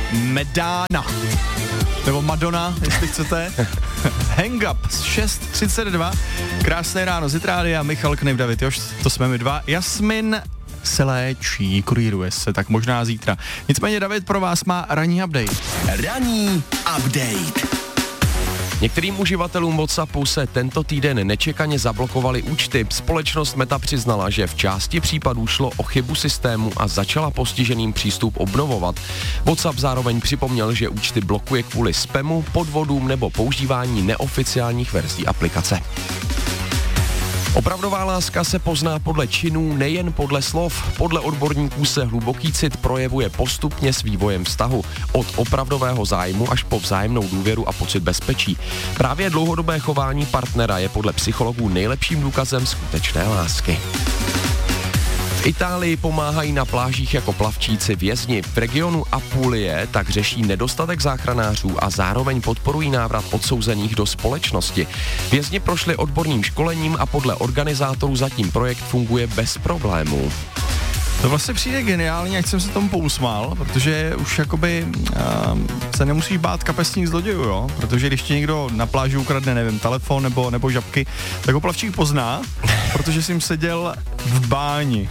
Medana. Nebo Madonna, jestli chcete. Hang Up 6:32. Krásné ráno z Rádia, Michal Knyv, David Još, to jsme my dva. Jasmin se léčí, kuríruje se, tak možná zítra. Nicméně David pro vás má ranní update. Ranní update. Některým uživatelům WhatsAppu se tento týden nečekaně zablokovaly účty. Společnost Meta přiznala, že v části případů šlo o chybu systému a začala postiženým přístup obnovovat. WhatsApp zároveň připomněl, že účty blokuje kvůli spamu, podvodům nebo používání neoficiálních verzí aplikace. Opravdová láska se pozná podle činů, nejen podle slov. Podle odborníků se hluboký cit projevuje postupně s vývojem vztahu. Od opravdového zájmu až po vzájemnou důvěru a pocit bezpečí. Právě dlouhodobé chování partnera je podle psychologů nejlepším důkazem skutečné lásky. V Itálii pomáhají na plážích jako plavčíci vězni. V regionu Apulie tak řeší nedostatek záchranářů a zároveň podporují návrat odsouzených do společnosti. Vězni prošli odborným školením a podle organizátorů zatím projekt funguje bez problémů. To vlastně přijde geniálně, jak jsem se tomu pousmál, protože už jakoby se nemusíš bát kapesních zlodějů, jo? Protože když ti někdo na pláži ukradne, nevím, telefon nebo žabky, tak ho plavčík pozná, protože jsi jim seděl v báni.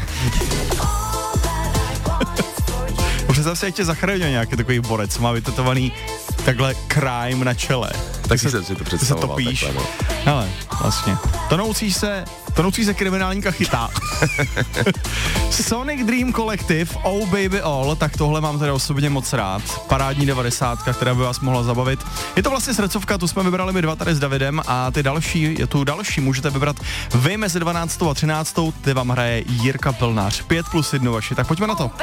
Představ si, jak tě zachraňuje nějaký takový borec, má vytetovaný takhle crime na čele. Tak jsem si to představoval. Ty se topíš. Hele, vlastně. Tonoucí se kriminálníka chytá. Sonic Dream Collective, Oh Baby All, tak tohle mám teda osobně moc rád. Parádní 90, která by vás mohla zabavit. Je to vlastně srdcovka, tu jsme vybrali my dva tady s Davidem a tu další můžete vybrat vy mezi 12. a 13. Ty vám hraje Jirka Plnář. 5+1 vaši, tak pojďme na to.